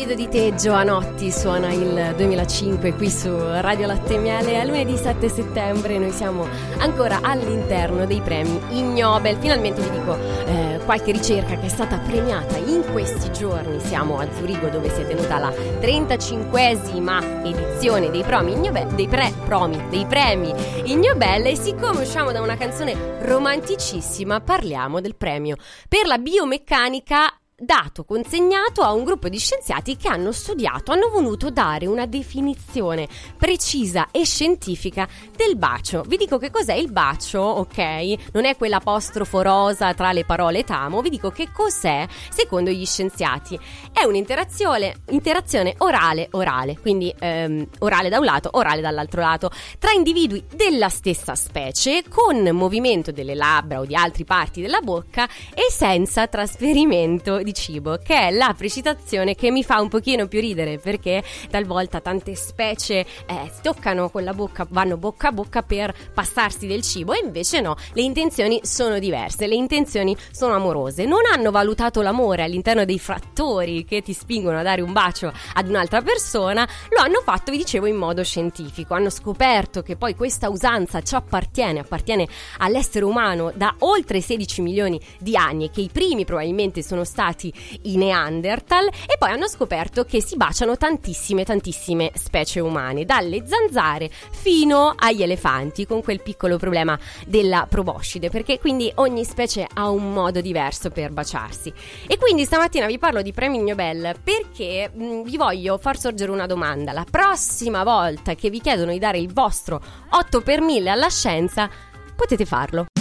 Vedo di te, Giovanotti, suona il 2005 qui su Radio Latte e Miele. È lunedì 7 settembre, noi siamo ancora all'interno dei premi Ig Nobel. Finalmente vi dico qualche ricerca che è stata premiata in questi giorni. Siamo a Zurigo, dove si è tenuta la 35esima edizione dei premi Ig Nobel, dei premi Ig Nobel, e siccome usciamo da una canzone romanticissima, parliamo del premio per la biomeccanica consegnato a un gruppo di scienziati che hanno voluto dare una definizione precisa e scientifica del bacio. Vi dico che cos'è il bacio, ok? Non è quell'apostrofo rosa tra le parole t'amo, vi dico che cos'è secondo gli scienziati. È un'interazione orale, quindi orale da un lato, orale dall'altro lato, tra individui della stessa specie, con movimento delle labbra o di altre parti della bocca e senza trasferimento di cibo, che è la precisazione che mi fa un pochino più ridere, perché talvolta tante specie si toccano con la bocca, vanno bocca a bocca per passarsi del cibo, e invece no, le intenzioni sono diverse, le intenzioni sono amorose. Non hanno valutato l'amore all'interno dei fattori che ti spingono a dare un bacio ad un'altra persona, lo hanno fatto, vi dicevo, in modo scientifico. Hanno scoperto che poi questa usanza ci appartiene all'essere umano da oltre 16 milioni di anni, e che i primi probabilmente sono stati i Neanderthal, e poi hanno scoperto che si baciano tantissime specie umane, dalle zanzare fino agli elefanti, con quel piccolo problema della proboscide, perché quindi ogni specie ha un modo diverso per baciarsi. E quindi stamattina vi parlo di premi Ig Nobel perché vi voglio far sorgere una domanda. La prossima volta che vi chiedono di dare il vostro 8 per 1000 alla scienza, potete farlo.